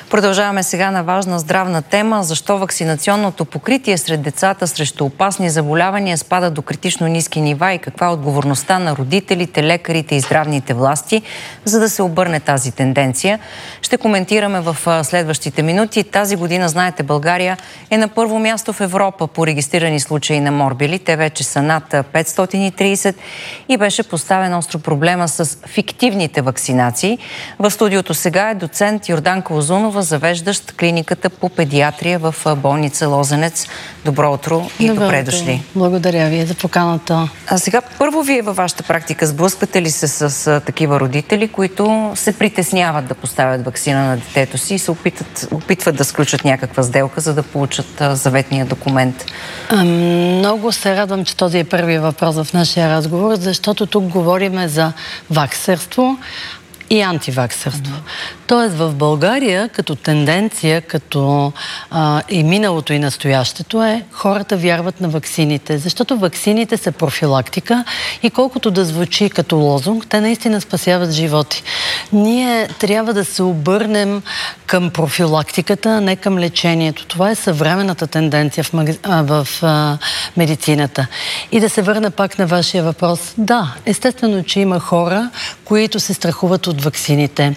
Продължаваме сега на важна здравна тема. Защо вакцинационното покритие сред децата срещу опасни заболявания спада до критично ниски нива и каква е отговорността на родителите, лекарите и здравните власти, за да се обърне тази тенденция? Ще коментираме в следващите минути. Тази година, знаете, България е на първо място в Европа по регистрирани случаи на морбили. Те вече са над 530 и беше поставен остро проблема с фиктивните вакцинации. В студиото сега е доцент Йорданка Узунова, завеждащ клиниката по педиатрия в болница Лозенец. Добро утро и добре дошли. Благодаря ви за поканата. А сега, първо, вие във вашата практика сблъсквате ли се с такива родители, които се притесняват да поставят ваксина на детето си и се опитват да сключат някаква сделка, за да получат заветния документ? Много се радвам, че този е първият въпрос в нашия разговор, защото тук говорим за ваксерство и антиваксърство. Тоест в България като тенденция, като и миналото и настоящето е, хората вярват на ваксините, защото ваксините са профилактика и колкото да звучи като лозунг, те наистина спасяват животи. Ние трябва да се обърнем към профилактиката, а не към лечението. Това е съвременната тенденция в медицината. И да се върна пак на вашия въпрос. Да, естествено, че има хора, които се страхуват от ваксините.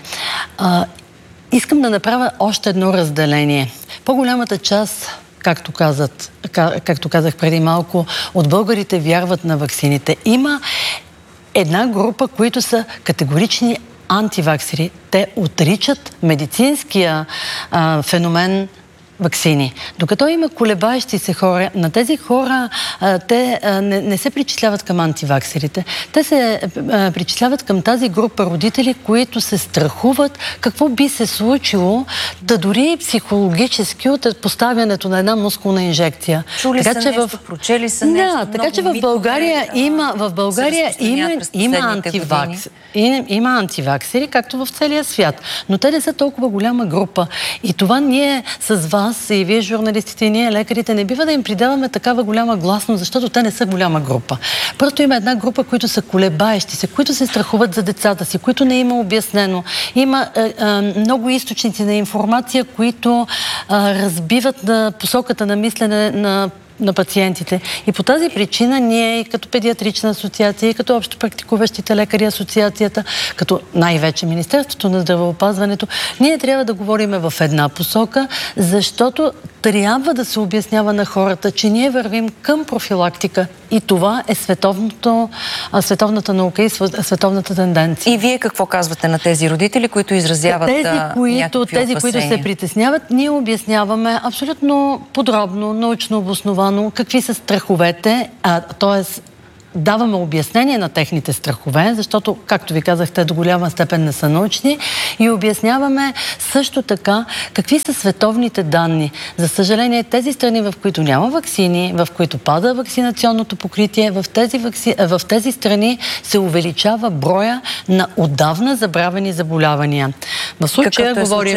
Искам да направя още едно разделение. По-голямата част, както казах преди малко, от българите вярват на ваксините. Има една група, които са категорични антиваксери. Те отричат медицинския феномен ваксини. Докато има колебаещи се хора, на тези хора те не се причисляват към антиваксерите. Те се причисляват към тази група родители, които се страхуват какво би се случило, да дори психологически от поставянето на една мускулна инжекция. Чули са нещо, прочели са нещо. Да, така че в България има антиваксери, както в целия свят. Но те не са толкова голяма група. И това ние с вас и вие, журналистите, и ние, лекарите, не бива да им придаваме такава голяма гласност, защото те не са голяма група. Просто има една група, които са колебаещи се, които се страхуват за децата си, които не има обяснено. Има много източници на информация, които разбиват на посоката на мислене на пациентите. И по тази причина ние и като педиатрична асоциация, и като общо практикуващите лекари асоциацията, като най-вече Министерството на здравеопазването, ние трябва да говорим в една посока, защото трябва да се обяснява на хората, че ние вървим към профилактика и това е световната наука и световната тенденция. И вие какво казвате на тези родители, които изразяват тези, които се притесняват, ние обясняваме абсолютно подробно, научно обосновано какви са страховете, т.е. даваме обяснение на техните страхове, защото, както ви казах, те до голяма степен не са научни, и обясняваме също така какви са световните данни. За съжаление, тези страни, в които няма ваксини, в които пада вакцинационното покритие, в тези страни се увеличава броя на отдавна забравени заболявания. В случая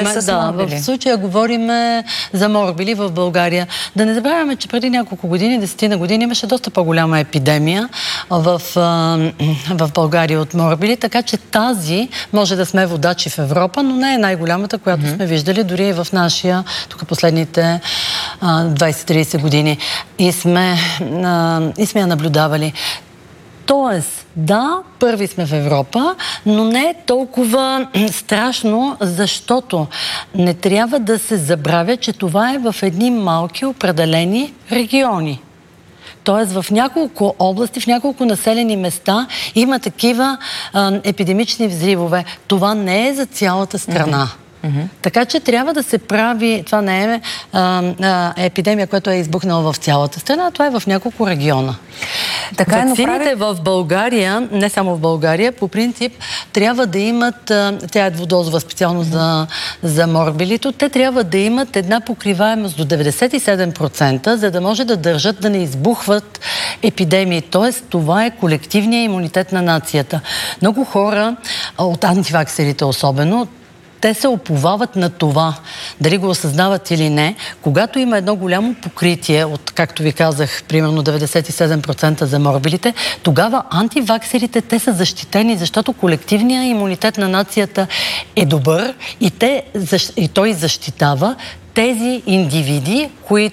говорим за морбили в България. Да не забравяме, че преди няколко години, 10 години, имаше доста по-голяма епидемия в България от морбили, така че тази може да сме водачи в Европа, но не е най-голямата, която сме виждали дори и в нашия, тук последните 20-30 години. И сме я наблюдавали. Тоест, да, първи сме в Европа, но не е толкова страшно, защото не трябва да се забравя, че това е в едни малки определени региони. Тоест в няколко области, в няколко населени места има такива епидемични взривове. Това не е за цялата страна. Така че трябва да се прави, това не е епидемия, която е избухнала в цялата страна, това е в няколко региона. Ваксините в България, не само в България, по принцип трябва да имат, тя е двудозова специално за морбилито, те трябва да имат една покриваемост до 97%, за да може да държат да не избухват епидемии. Тоест, това е колективният имунитет на нацията. Много хора, от антиваксерите особено, те се уповават на това, дали го осъзнават или не. Когато има едно голямо покритие от, както ви казах, примерно 97% за морбилите, тогава антиваксерите, те са защитени, защото колективният имунитет на нацията е добър и той защитава тези индивиди,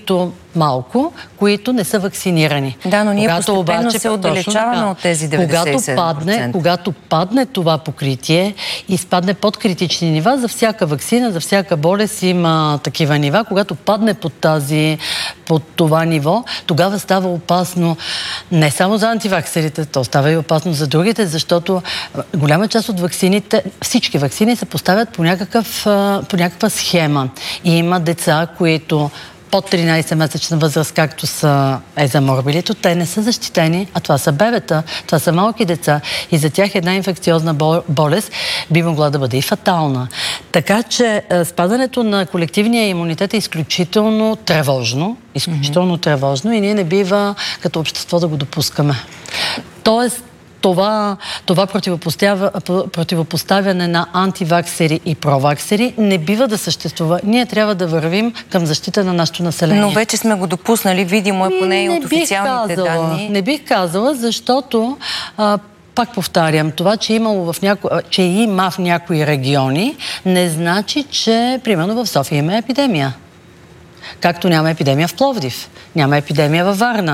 които не са вакцинирани. Да, но ние постепенно се отдалечаваме от тези 97%. Когато падне това покритие и спадне под критични нива, за всяка вакцина, за всяка болест има такива нива. Когато падне под това ниво, тогава става опасно не само за антиваксерите, то става и опасно за другите, защото голяма част от вакцините, всички вакцини се поставят по някаква схема. И има деца, които под 13-месечна възраст, както е за морбилито, те не са защитени, а това са бебета, това са малки деца и за тях една инфекциозна болест би могла да бъде и фатална. Така че спадането на колективния имунитет е изключително тревожно, и ние не бива като общество да го допускаме. Тоест, това противопоставяне на антиваксери и проваксери не бива да съществува. Ние трябва да вървим към защита на нашето население. Но вече сме го допуснали, видимо е поне и от официалните данни. Не бих казала, защото пак повтарям, това, че има в някои региони, не значи, че примерно в София има епидемия. Както няма епидемия в Пловдив, няма епидемия във Варна.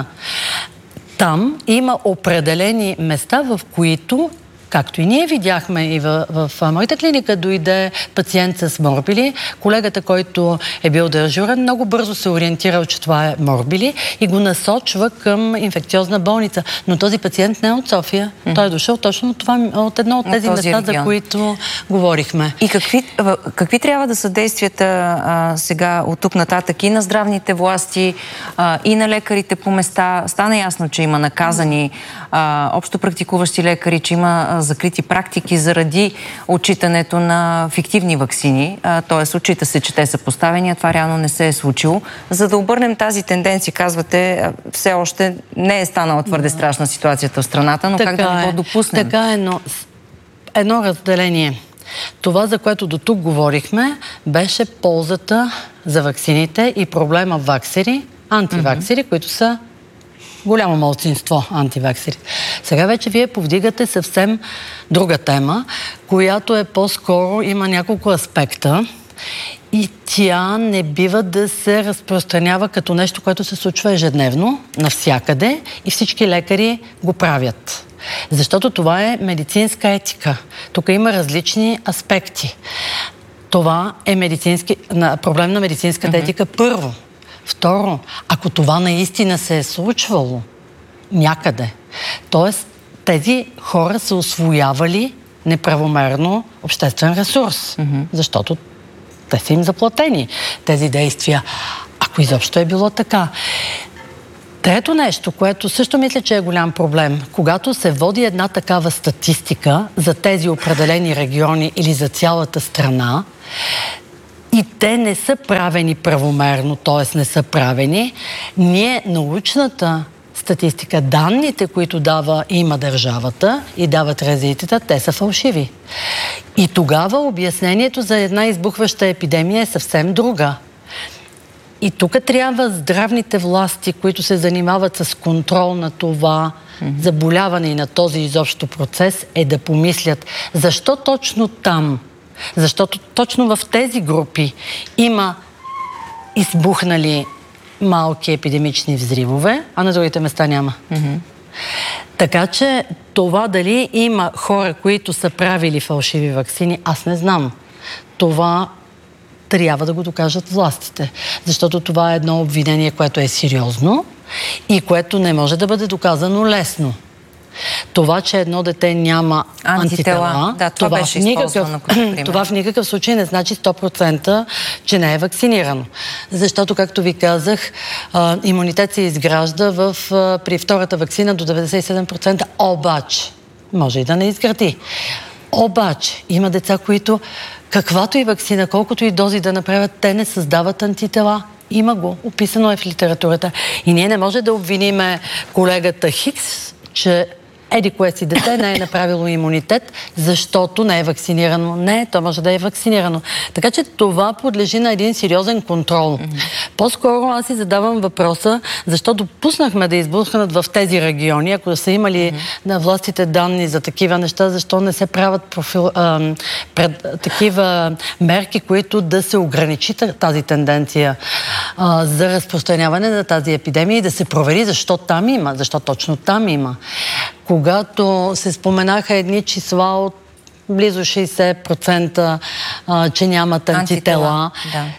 Там има определени места, в които, както и ние видяхме, и в моята клиника дойде пациент с морбили. Колегата, който е бил дежурен, много бързо се ориентирал, че това е морбили и го насочва към инфекциозна болница. Но този пациент не е от София. Той е дошъл точно от едно от тези места, за които говорихме. И какви трябва да са действията сега от тук нататък и на здравните власти, и на лекарите по места? Стана ясно, че има наказани общо практикуващи лекари, че има закрити практики заради отчитането на фиктивни ваксини. Т.е. отчита се, че те са поставени, а това реално не се е случило. За да обърнем тази тенденция, казвате, все още не е станала твърде страшна ситуацията в страната, но как да не го допуснем? Така е, но едно разделение. Това, за което до тук говорихме, беше ползата за ваксините и проблема ваксери, антиваксери, които са голямо малцинство антиваксери. Сега вече вие повдигате съвсем друга тема, която е по-скоро, има няколко аспекта и тя не бива да се разпространява като нещо, което се случва ежедневно, навсякъде и всички лекари го правят. Защото това е медицинска етика. Тук има различни аспекти. Това е проблем на медицинската етика първо. Второ, ако това наистина се е случвало някъде, т.е. тези хора са усвоявали неправомерно обществен ресурс, защото те са им заплатени тези действия, ако изобщо е било така. Трето нещо, което също мисля, че е голям проблем, когато се води една такава статистика за тези определени региони или за цялата страна, и те не са правени правомерно, т.е. не са правени, ние научната статистика, данните, които има държавата и дават развитията, те са фалшиви. И тогава обяснението за една избухваща епидемия е съвсем друга. И тук трябва здравните власти, които се занимават с контрол на това заболяване и на този изобщо процес, да помислят защо точно там. Защото точно в тези групи има избухнали малки епидемични взривове, а на другите места няма. Така че това дали има хора, които са правили фалшиви ваксини, аз не знам. Това трябва да го докажат властите. Защото това е едно обвинение, което е сериозно и което не може да бъде доказано лесно. Това, че едно дете няма антитела, да, това в никакъв случай не значи 100%, че не е вакцинирано. Защото, както ви казах, имунитет се изгражда при втората вакцина до 97%, обаче може и да не изгради. Обаче има деца, които каквато и вакцина, колкото и дози да направят, те не създават антитела. Има го. Описано е в литературата. И ние не може да обвиниме колегата Хикс, че еди кое си дете не е направило имунитет, защото не е вакцинирано. Не, то може да е вакцинирано. Така че това подлежи на един сериозен контрол. По-скоро аз си задавам въпроса, защо допуснахме да избухнат в тези региони, ако са имали на властите данни за такива неща, защо не се правят такива мерки, които да се ограничи тази тенденция за разпространяване на тази епидемия и да се провери защо там има, защо точно там има. Когато се споменаха едни числа от близо 60%, че нямат антитела,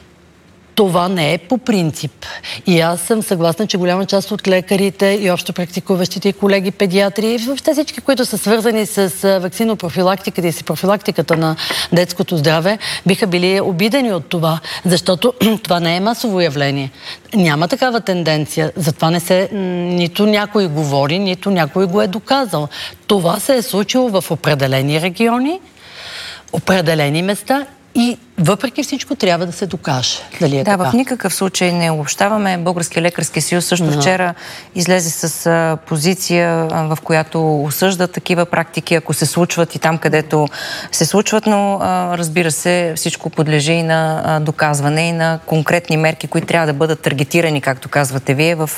това не е по принцип. И аз съм съгласна, че голяма част от лекарите и общо практикуващите колеги педиатри и въобще всички, които са свързани с ваксинопрофилактиката и с профилактиката на детското здраве, биха били обидени от това, защото това не е масово явление. Няма такава тенденция. Затова не се нито някой говори, нито някой го е доказал. Това се е случило в определени региони, определени места и въпреки всичко трябва да се докаже. Дали е така? В никакъв случай не обобщаваме. Българския лекарски съюз също вчера излезе с позиция, в която осъжда такива практики, ако се случват и там, където се случват, но разбира се, всичко подлежи и на доказване и на конкретни мерки, които трябва да бъдат таргетирани, както казвате вие, в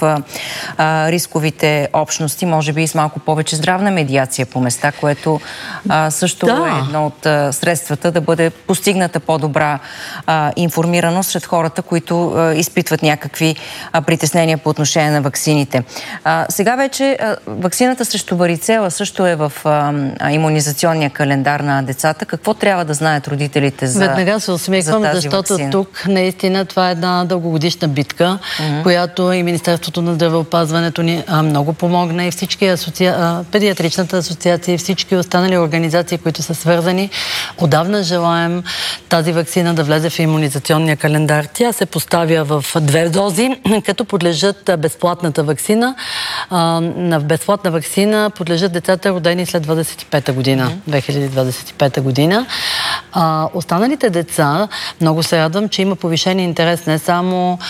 рисковите общности, може би и с малко повече здравна медиация по места, което също е едно от средствата да бъде постигната по-добра информираност сред хората, които изпитват някакви притеснения по отношение на ваксините. Сега вече ваксината срещу варицела също е в имунизационния календар на децата. Какво трябва да знаят родителите за тази ваксина? Веднага се усмихвам, защото тук наистина това е една дългогодишна битка, която и Министерството на здравеопазването ни много помогна и всички педиатричната асоциация и всички останали организации, които са свързани. Отдавна желаем тази ваксина да влезе в имунизационния календар. Тя се поставя в 2 дози, като подлежат безплатната ваксина. На безплатна ваксина подлежат децата, родени след 25-та година, 2025 година. Останалите деца, много се радвам, че има повишен интерес не само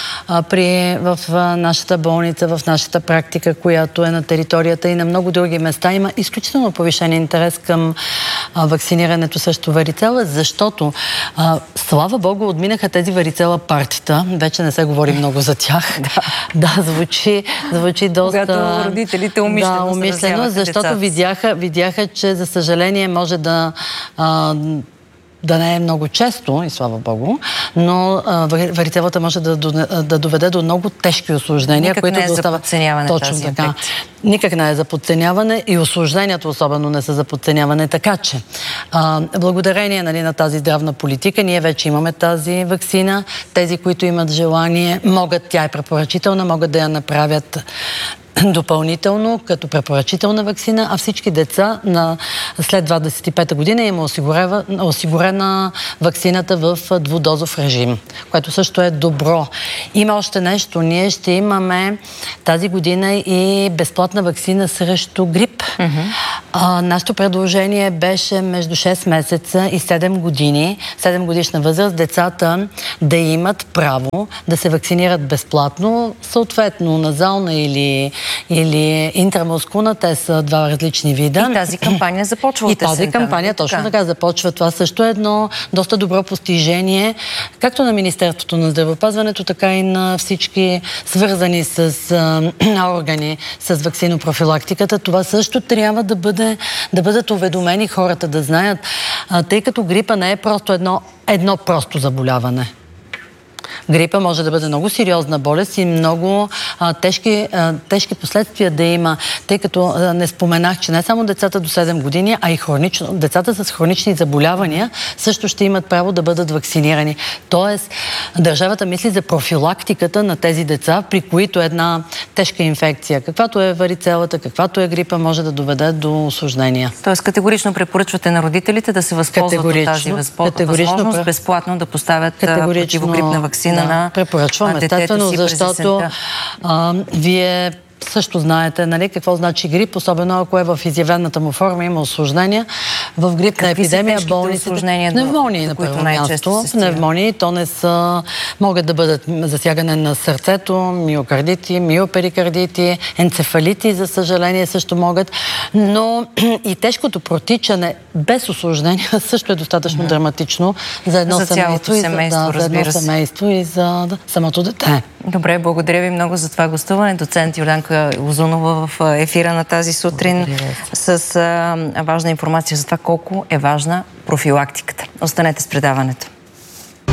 в нашата болница, в нашата практика, която е на територията и на много други места. Има изключително повишен интерес към вакцинирането срещу варицела, защото слава Богу, отминаха тези варицела партита. Вече не се говори много за тях. Звучи доста... Когато родителите умишлено защото видяха, че за съжаление може да не е много често, и слава Богу, но варицелата може да доведе до много тежки усложнения, които не е за подценяване тази инфекция. Никак не е за подценяване и усложненията особено не са за подценяване. Така че, благодарение на тази здравна политика, ние вече имаме тази ваксина. Тези, които имат желание, тя е препоръчителна, могат да я направят допълнително като препоръчителна ваксина, а всички деца след 25-та година има осигурена ваксината в 2-дозов режим, което също е добро. Има още нещо. Ние ще имаме тази година и безплатна ваксина срещу грип. Нашето предложение беше между 6 месеца и 7 години, 7 годишна възраст, децата да имат право да се вакцинират безплатно, съответно назална или интрамускулна, те са 2 различни вида. И тази кампания започва. И тази кампания точно така започва. Това също е едно доста добро постижение, както на Министерството на здравеопазването, така и на всички свързани с органи с ваксинопрофилактиката. Това също трябва да бъдат уведомени хората, да знаят, тъй като грипа не е просто едно просто заболяване. Грипа може да бъде много сериозна болест и много тежки последствия да има, тъй като не споменах, че не само децата до 7 години, а и децата с хронични заболявания също ще имат право да бъдат вакцинирани. Тоест, държавата мисли за профилактиката на тези деца, при които една тежка инфекция, каквато е варицелата, каквато е грипа, може да доведе до усложнения. Тоест, категорично препоръчвате на родителите да се възползват от тази възможност безплатно да поставят противогрипна ваксина на препоръчвам, естествено, защото вие също знаете, нали, какво значи грип, особено ако е в изявената му форма, има осложнения. В грипна епидемия болниците... Пневмонии на първо място. Пневмонии, то не са... Могат да бъдат засягане на сърцето, миокардити, миоперикардити, енцефалити, за съжаление, също могат. Но и тежкото протичане без осложнения също е достатъчно драматично за едно семейство и за самото дете. Добре, благодаря ви много за това гостуване. Доцент Йорданка Узунова в ефира на тази сутрин с важна информация за това колко е важна профилактиката. Останете с предаването.